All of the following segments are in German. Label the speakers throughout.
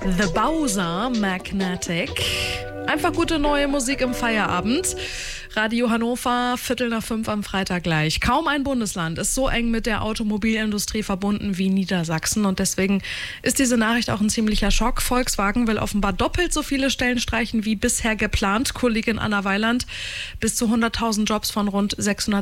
Speaker 1: The Bowser Magnetic. Einfach gute neue Musik im Feierabend. Radio Hannover, 4:45 am Freitag gleich. Kaum ein Bundesland ist so eng mit der Automobilindustrie verbunden wie Niedersachsen. Und deswegen ist diese Nachricht auch ein ziemlicher Schock. Volkswagen will offenbar doppelt so viele Stellen streichen wie bisher geplant. Kollegin Anna Weiland, bis zu 100.000 Jobs von rund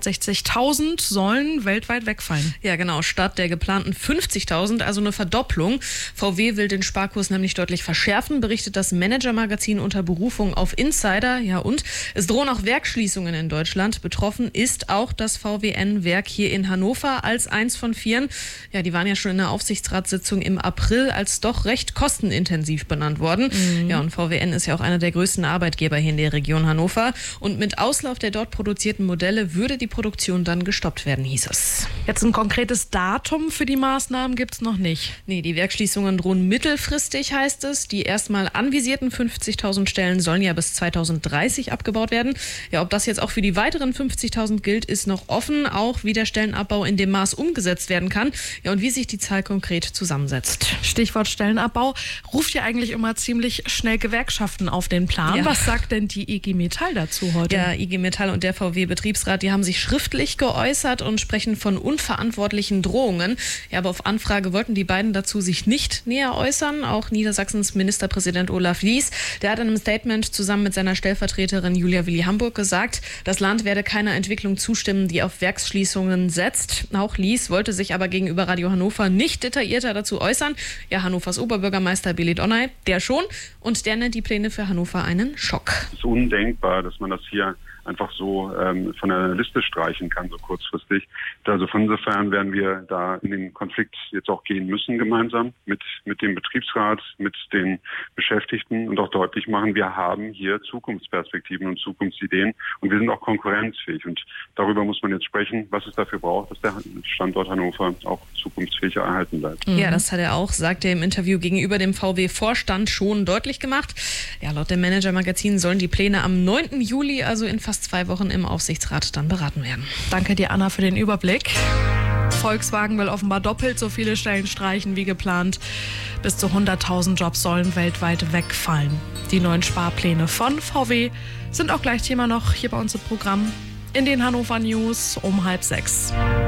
Speaker 1: 660.000 sollen weltweit wegfallen.
Speaker 2: Ja, genau. Statt der geplanten 50.000, also eine Verdopplung. VW will den Sparkurs nämlich deutlich verschärfen, berichtet das Manager-Magazin unter Berufung auf Insider. Ja, und es drohen auch Werksschließungen in Deutschland. Betroffen ist auch das VWN-Werk hier in Hannover als eins von vieren. Ja, die waren ja schon in der Aufsichtsratssitzung im April als doch recht kostenintensiv benannt worden. Ja, und VWN ist ja auch einer der größten Arbeitgeber hier in der Region Hannover. Und mit Auslauf der dort produzierten Modelle würde die Produktion dann gestoppt werden, hieß es.
Speaker 1: Jetzt ein konkretes Datum für die Maßnahmen gibt es noch nicht.
Speaker 2: Nee, die Werksschließungen drohen mittelfristig, heißt es. Die erstmal anvisierten 50.000 Stellen sollen ja bis 2030 abgebaut werden. Ja, ob das jetzt auch für die weiteren 50.000 gilt, ist noch offen. Auch wie der Stellenabbau in dem Maß umgesetzt werden kann. Ja, und wie sich die Zahl konkret zusammensetzt.
Speaker 1: Stichwort Stellenabbau. Ruft ja eigentlich immer ziemlich schnell Gewerkschaften auf den Plan.
Speaker 2: Ja.
Speaker 1: Was sagt denn die IG Metall dazu heute?
Speaker 2: Ja, IG Metall und der VW-Betriebsrat, die haben sich schriftlich geäußert und sprechen von unverantwortlichen Drohungen. Ja, aber auf Anfrage wollten die beiden dazu sich nicht näher äußern. Auch Niedersachsens Ministerpräsident Olaf Lies, der hat in einem Statement zusammen mit seiner Stellvertreterin Julia Willi-Hamburg gesagt, das Land werde keiner Entwicklung zustimmen, die auf Werksschließungen setzt. Auch Lies wollte sich aber gegenüber Radio Hannover nicht detaillierter dazu äußern. Ja, Hannovers Oberbürgermeister Billy Donay, der schon. Und der nennt die Pläne für Hannover einen Schock.
Speaker 3: Es ist undenkbar, dass man das hier einfach so von der Liste streichen kann, so kurzfristig. Also von insofern werden wir da in den Konflikt jetzt auch gehen müssen gemeinsam mit dem Betriebsrat, mit den Beschäftigten und auch deutlich machen, wir haben hier Zukunftsperspektiven und Zukunftsideen und wir sind auch konkurrenzfähig. Und darüber muss man jetzt sprechen, was es dafür braucht, dass der Standort Hannover auch zukunftsfähig erhalten bleibt.
Speaker 2: Ja, das hat er auch, sagt er im Interview gegenüber dem VW-Vorstand, schon deutlich gemacht. Ja, laut dem Manager-Magazin sollen die Pläne am 9. Juli, also in fast 2 Wochen im Aufsichtsrat dann beraten werden.
Speaker 1: Danke dir, Anna, für den Überblick. Volkswagen will offenbar doppelt so viele Stellen streichen wie geplant. Bis zu 100.000 Jobs sollen weltweit wegfallen. Die neuen Sparpläne von VW sind auch gleich Thema noch hier bei uns im Programm in den Hannover News um 5:30.